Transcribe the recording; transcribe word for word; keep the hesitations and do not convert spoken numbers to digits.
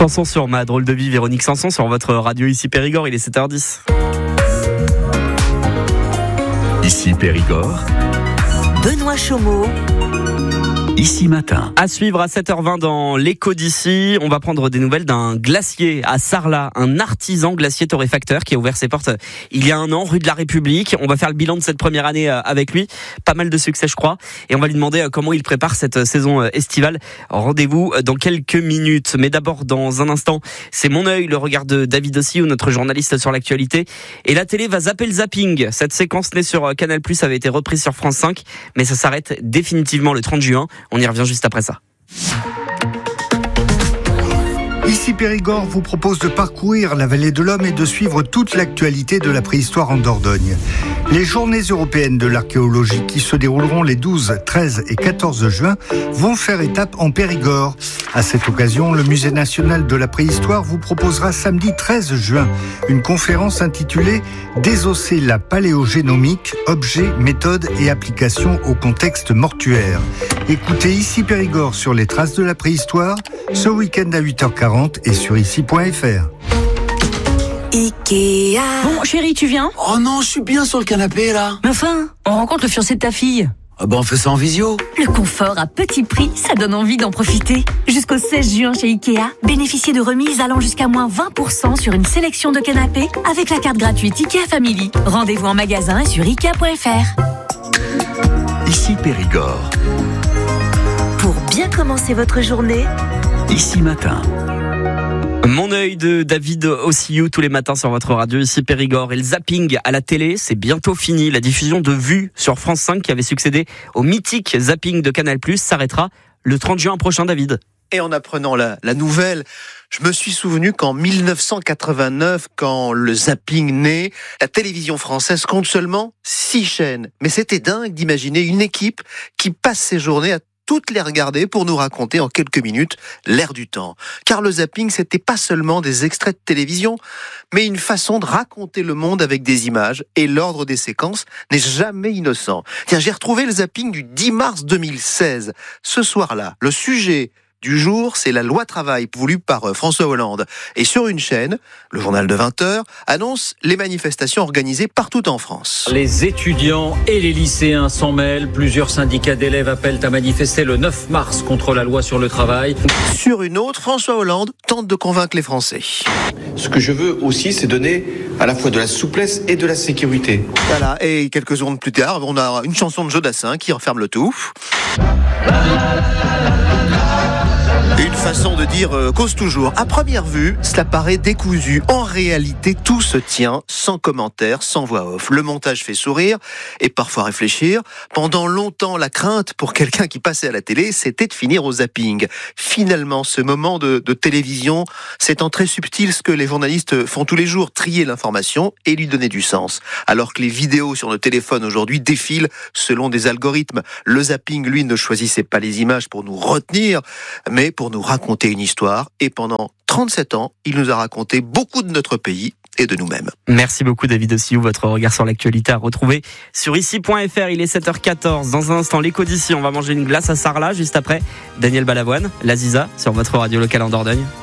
Chanson sur ma drôle de vie, Véronique Sanson sur votre radio ici Périgord, il est sept heures dix. Ici Périgord, Benoît Chaumeau. Ici Matin. À suivre à sept heures vingt dans l'écho d'ici, on va prendre des nouvelles d'un glacier à Sarlat, un artisan glacier torréfacteur qui a ouvert ses portes il y a un an, rue de la République. On va faire le bilan de cette première année avec lui, pas mal de succès je crois, et on va lui demander comment il prépare cette saison estivale. Rendez-vous dans quelques minutes, mais d'abord dans un instant, c'est Mon œil, le regard de David Ossiou, notre journaliste sur l'actualité, et la télé va zapper le zapping. Cette séquence née sur Canal plus, avait été reprise sur France cinq, mais ça s'arrête définitivement le trente juin. On y revient juste après ça. Ici Périgord vous propose de parcourir la vallée de l'Homme et de suivre toute l'actualité de la préhistoire en Dordogne. Les journées européennes de l'archéologie qui se dérouleront les douze, treize et quatorze juin vont faire étape en Périgord. À cette occasion, le Musée national de la préhistoire vous proposera samedi treize juin une conférence intitulée « Désosser la paléogénomique, objets, méthodes et applications au contexte mortuaire ». Écoutez Ici Périgord sur les traces de la préhistoire ce week-end à huit heures quarante et sur ici point f r. Ikea. Bon, chérie, tu viens ? Oh non, je suis bien sur le canapé, là. Mais enfin, on rencontre le fiancé de ta fille. Ah ben, on fait ça en visio. Le confort à petit prix, ça donne envie d'en profiter. Jusqu'au seize juin chez Ikea, bénéficiez de remises allant jusqu'à moins vingt pour cent sur une sélection de canapés avec la carte gratuite Ikea Family. Rendez-vous en magasin et sur ikea point f r. Ici Périgord. Pour bien commencer votre journée, Ici Matin. Mon œil de David Ossiou tous les matins sur votre radio ici Périgord. Et le zapping à la télé, c'est bientôt fini. La diffusion de Vue sur France cinq qui avait succédé au mythique zapping de Canal plus s'arrêtera le trente juin prochain, David. Et en apprenant la, la nouvelle, je me suis souvenu qu'en mille neuf cent quatre-vingt-neuf, quand le zapping naît, la télévision française compte seulement six chaînes. Mais c'était dingue d'imaginer une équipe qui passe ses journées à toutes les regarder pour nous raconter en quelques minutes l'air du temps. Car le zapping, c'était pas seulement des extraits de télévision, mais une façon de raconter le monde avec des images, et l'ordre des séquences n'est jamais innocent. Tiens, j'ai retrouvé le zapping du dix mars deux mille seize. Ce soir-là, le sujet du jour, c'est la loi travail voulue par François Hollande. Et sur une chaîne, le journal de vingt heures annonce les manifestations organisées partout en France. Les étudiants et les lycéens s'en mêlent. Plusieurs syndicats d'élèves appellent à manifester le neuf mars contre la loi sur le travail. Sur une autre, François Hollande tente de convaincre les Français. Ce que je veux aussi, c'est donner à la fois de la souplesse et de la sécurité. Voilà, et quelques secondes plus tard, on a une chanson de Jodassin qui referme le tout. Une façon de dire euh, cause toujours. À première vue, cela paraît décousu. En réalité, tout se tient sans commentaire, sans voix off. Le montage fait sourire et parfois réfléchir. Pendant longtemps, la crainte pour quelqu'un qui passait à la télé, c'était de finir au zapping. Finalement, ce moment de, de télévision, c'est en très subtil ce que les journalistes font tous les jours, trier l'information et lui donner du sens. Alors que les vidéos sur nos téléphones aujourd'hui défilent selon des algorithmes. Le zapping, lui, ne choisissait pas les images pour nous retenir, mais pour nous raconter une histoire. Et pendant trente-sept ans, il nous a raconté beaucoup de notre pays et de nous-mêmes. Merci beaucoup David Ossiou, votre regard sur l'actualité à retrouver sur ici point f r. Il est sept heures quatorze. Dans un instant, l'écho d'ici, on va manger une glace à Sarlat. Juste après, Daniel Balavoine, l'Aziza sur votre radio locale en Dordogne.